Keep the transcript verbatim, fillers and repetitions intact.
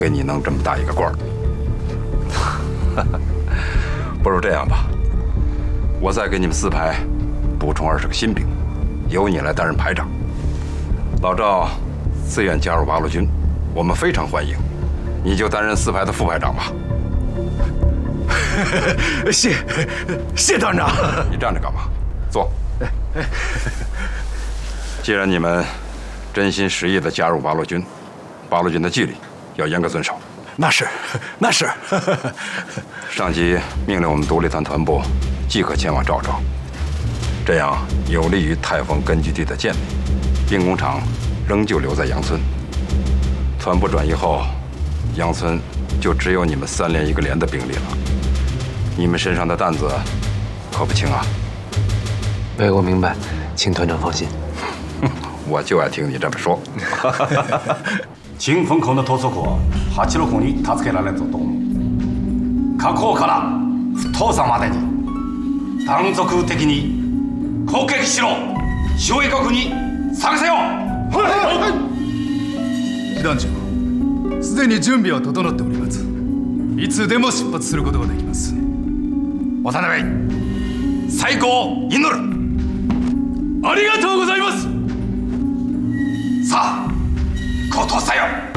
给你弄这么大一个官儿。不如这样吧，我再给你们四排补充二十个新兵，由你来担任排长。老赵自愿加入八路军，我们非常欢迎，你就担任四排的副排长吧。 谢谢团长。 你站着干嘛？坐。既然你们真心实意的加入八路军，八路军的纪律要严格遵守。 那是，那是。 上级命令我们独立团团部即刻前往赵州，这样有利于泰丰根据地的建立。兵工厂仍旧留在杨村。团部转移后，杨村就只有你们三连一个连的兵力了。你们身上的担子可不轻啊。 哎，我明白，请团长放心。 我就爱听你这么说。 新分校の統率ははちろくに助けられたと思う。火口から太佐までに断続的に攻撃しろ。周囲国に探せよ。 はい師団長、すでに準備は整っております。いつでも出発することができます。 渡辺、最高を祈る。 ありがとうございます。 さあ、行動さよ。